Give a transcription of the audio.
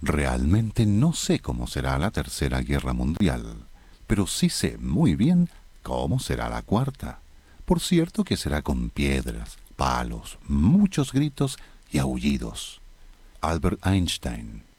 Realmente no sé cómo será la Tercera Guerra Mundial, pero sí sé muy bien cómo será la cuarta. Por cierto que será con piedras, palos, muchos gritos y aullidos. Albert Einstein.